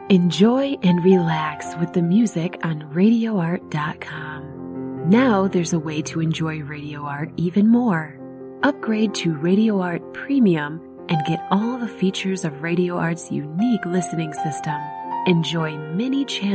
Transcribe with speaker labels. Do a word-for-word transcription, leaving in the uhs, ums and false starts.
Speaker 1: Enjoy and relax with the music on radio art dot com. Now there's a way to enjoy Radio Art even more. Upgrade to Radio Art Premium and get all the features of Radio Art's unique listening system. Enjoy many channels